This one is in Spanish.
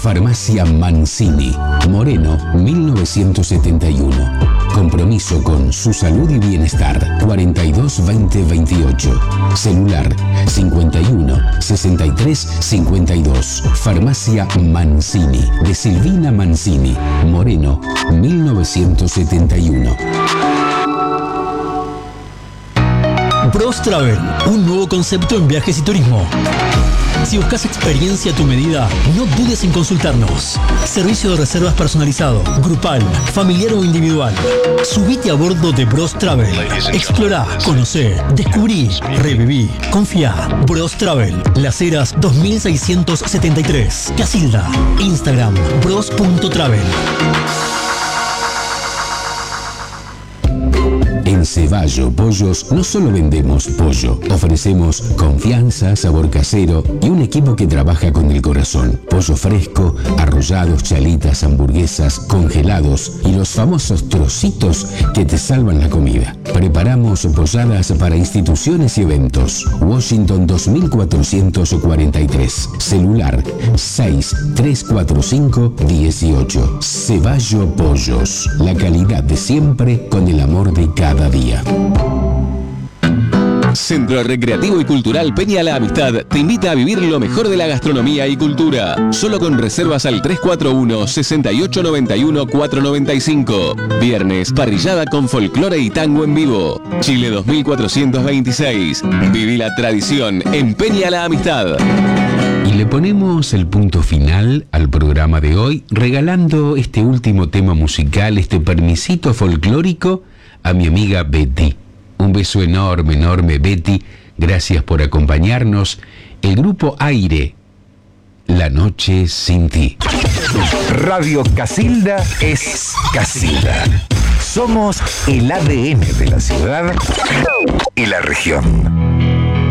Farmacia Mancini, Moreno, 1971. Compromiso con su salud y bienestar. 42 20 28. Celular 51 63 52. Farmacia Mancini, de Silvina Mancini, Moreno, 1971. Bros Travel, un nuevo concepto en viajes y turismo. Si buscas experiencia a tu medida, no dudes en consultarnos. Servicio de reservas personalizado, grupal, familiar o individual. Subite a bordo de Bros Travel. Explorá, conocé, descubrí, reviví, confía. Bros Travel, Las Heras 2673. Casilda. Instagram, bros.travel. En Ceballo Pollos no solo vendemos pollo, ofrecemos confianza, sabor casero y un equipo que trabaja con el corazón. Pollo fresco, arrollados, chalitas, hamburguesas, congelados y los famosos trocitos que te salvan la comida. Preparamos polladas para instituciones y eventos. Washington 2443. Celular 6345 18. Ceballo Pollos. La calidad de siempre con el amor de cada día. Centro Recreativo y Cultural Peña La Amistad te invita a vivir lo mejor de la gastronomía y cultura. Solo con reservas al 341-6891-495. Viernes, parrillada con folclore y tango en vivo. Chile 2426. Viví la tradición en Peña La Amistad. Y le ponemos el punto final al programa de hoy regalando este último tema musical, este permisito folclórico a mi amiga Betty. Un beso enorme, enorme, Betty. Gracias por acompañarnos. El grupo Aire, La Noche Sin Ti. Radio Casilda es Casilda. Somos el ADN de la ciudad y la región.